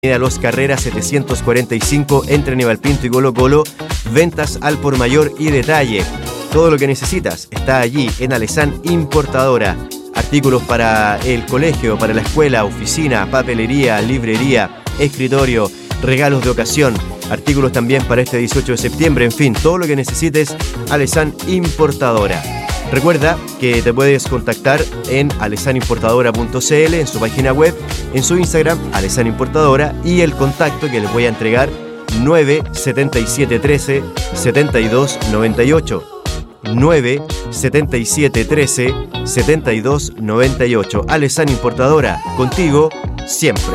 Los Carreras 745 entre Nivalpinto y Colo Colo. Ventas al por mayor y detalle. Todo lo que necesitas está allí en Alesán Importadora. Artículos para el colegio, para la escuela, oficina, papelería, librería, escritorio, regalos de ocasión, artículos también para este 18 de septiembre, en fin, todo lo que necesites, Alesán Importadora. Recuerda que te puedes contactar en alesanimportadora.cl, en su página web, en su Instagram, Alesán Importadora, y el contacto que les voy a entregar, 97713 7298. 97713 7298. Alesán Importadora, contigo siempre.